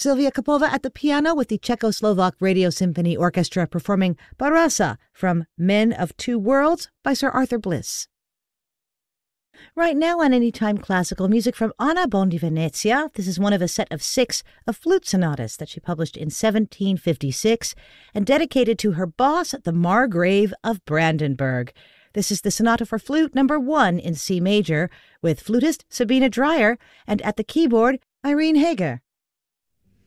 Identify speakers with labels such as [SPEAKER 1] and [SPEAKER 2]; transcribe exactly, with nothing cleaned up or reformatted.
[SPEAKER 1] Sylvia Kopova at the piano with the Czechoslovak Radio Symphony Orchestra performing Barasa from Men of Two Worlds by Sir Arthur Bliss. Right now on Anytime Classical, music from Anna Bondivenezia. This is one of a set of six of flute sonatas that she published in seventeen fifty-six and dedicated to her boss, the Margrave of Brandenburg. This is the Sonata for Flute number one in C major with flutist Sabine Dreyer and at the keyboard Irene Hager.